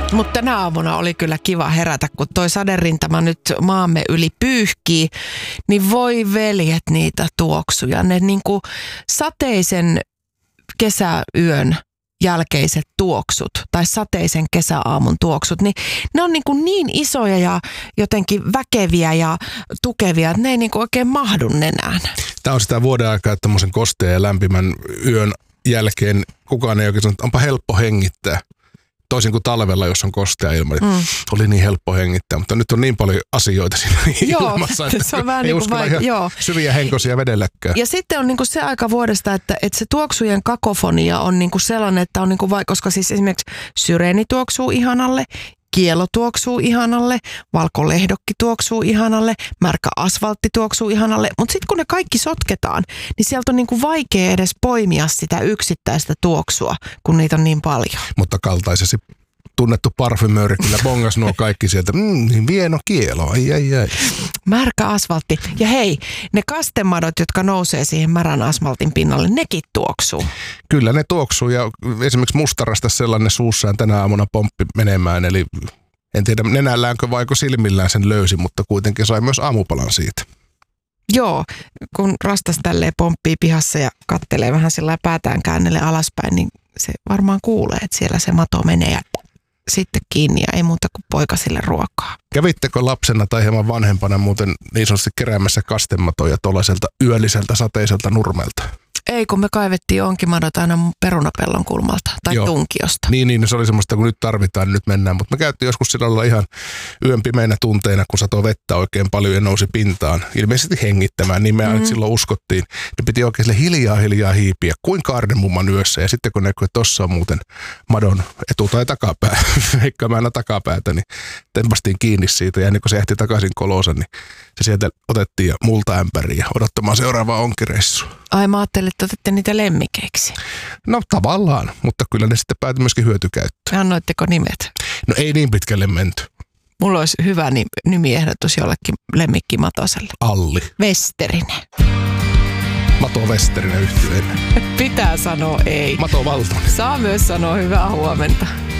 Mutta tänä aamuna oli kyllä kiva herätä, kun toi saderintama nyt maamme yli pyyhkii, niin voi veljet niitä tuoksuja. Ne niinku sateisen kesäyön jälkeiset tuoksut tai sateisen kesäaamun tuoksut, niin ne on niin isoja ja jotenkin väkeviä ja tukevia, että ne ei niinku oikein mahdu nenään. Tämä on sitä vuoden aikaa, että tämmöisen kosteen ja lämpimän yön jälkeen kukaan ei oikein sanonut, että onpa helppo hengittää. Toisin kuin talvella, jos on kostea ilma, niin oli niin helppo hengittää, mutta nyt on niin paljon asioita siinä ilmassa, että se on vähän ei niin uskalla ihan syviä henkosia vedelläkään. Ja sitten on niinku se aika vuodesta, että se tuoksujen kakofonia on niinku sellainen, että on niinku koska siis esimerkiksi syreeni tuoksuu ihanalle, kielo tuoksuu ihanalle, valkolehdokki tuoksuu ihanalle, märkä asfaltti tuoksuu ihanalle, mutta sitten kun ne kaikki sotketaan, niin sieltä on niinku vaikea edes poimia sitä yksittäistä tuoksua, kun niitä on niin paljon. Mutta kaltaisesi tunnettu parfymööri kyllä bongas nuo kaikki sieltä, vieno kielo, ai. Märkä asfaltti. Ja hei, ne kastemadot, jotka nousee siihen märän asfaltin pinnalle, nekin tuoksuu. Kyllä ne tuoksuu ja esimerkiksi mustarasta sellainen suussaan tänä aamuna pomppi menemään, eli en tiedä nenälläänkö vaiko silmillään sen löysi, mutta kuitenkin sai myös aamupalan siitä. Joo, kun rastas tälleen pomppii pihassa ja kattelee vähän sillä päätään käännelle alaspäin, niin se varmaan kuulee, että siellä se mato menee ja sitten kiinni ja ei muuta kuin poikasille ruokaa. Kävittekö lapsena tai hieman vanhempana muuten niin sanotusti keräämässä kastematoja tuollaiselta yölliseltä sateiselta nurmelta? Ei, kun me kaivettiin onkimadot aina mun perunapellon kulmalta tai tunkiosta. Niin, se oli semmoista, kun nyt tarvitaan, niin nyt mennään. Mutta me käytiin joskus sillä lailla ihan yön pimeinä tunteina, kun satoi vettä oikein paljon ja nousi pintaan. Ilmeisesti hengittämään, niin me aina silloin uskottiin. Ne piti oikein sille hiljaa hiipiä, kuin Kaarnemumman yössä. Ja sitten kun näkyy, että tossa on muuten madon etu- tai takapää, eikä mä aina takapäätä, niin tempastiin kiinni siitä. Ja niin kun se ehti takaisin kolonsa, niin se sieltä otettiin ja multaämpäriin ja odottamaan seuraavaa onkireissua. Ai mä ajattelin, että otitte niitä lemmikeiksi. No tavallaan, mutta kyllä ne sitten päätyi myöskin hyötykäyttöön. Annoitteko nimet? No ei niin pitkälle menty. Mulla olisi hyvä nimiehdotus jollekin lemmikkimatoselle. Alli. Westerinen. Mato Westerinen yhtyeen. Pitää sanoa ei. Mato Valtonen. Saa myös sanoa hyvää huomenta.